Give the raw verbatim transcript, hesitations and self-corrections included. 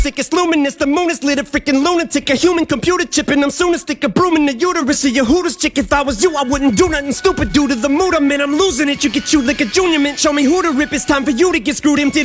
sick, it's luminous. The moon is lit, a freaking lunatic. A human computer chip, and I'm soon to stick a broom in the uterus of your Hooters chick. If I was you, I wouldn't do nothing stupid due to the mood I'm in. I'm losing it. You get chewed like a junior mint. Show me who to rip. It's time for you to get screwed empty.